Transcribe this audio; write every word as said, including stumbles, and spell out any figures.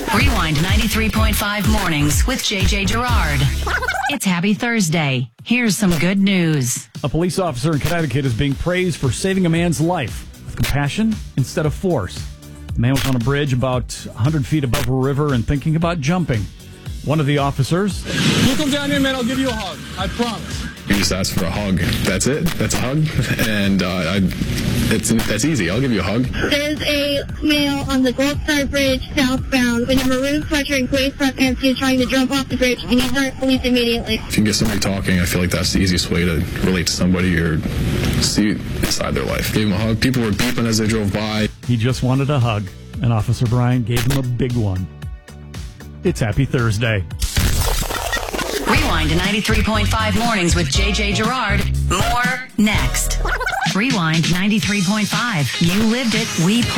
Rewind ninety-three point five mornings with J J Gerard. It's Happy Thursday. Here's some good news. A police officer in Connecticut is being praised for saving a man's life with compassion instead of force. The man was on a bridge about one hundred feet above a river and thinking about jumping. One of the officers... You come down here, man, I'll give you a hug. I promise. You just ask for a hug. That's it. That's a hug. And uh, I, it's that's easy. I'll give you a hug. There's a male on the Gold Star Bridge southbound in a maroon sweatshirt and gray sweatpants. He's trying to jump off the bridge. He needs our police immediately. If you can get somebody talking, I feel like that's the easiest way to relate to somebody or see inside their life. Gave him a hug. People were beeping as they drove by. He just wanted a hug, and Officer Brian gave him a big one. It's Happy Thursday. Rewind to ninety-three point five mornings with J J Gerard. More next. Rewind ninety-three point five. You lived it. We